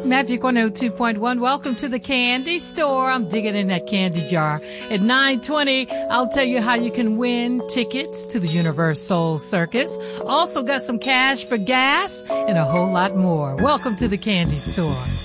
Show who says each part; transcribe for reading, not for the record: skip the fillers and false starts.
Speaker 1: Magic 102.1. Welcome to the candy store. I'm digging in that candy jar. At 9:20, I'll tell you how you can win tickets to the Universal Circus. Also got some cash for gas and a whole lot more. Welcome to the candy store.